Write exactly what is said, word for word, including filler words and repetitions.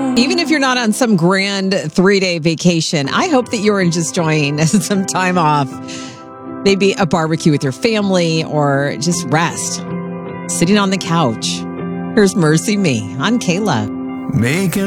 Even if you're not on some grand three-day vacation, I hope that you're just enjoying some time off. Maybe a barbecue with your family or just rest. Sitting on the couch. Here's Mercy Me on Kayla. Making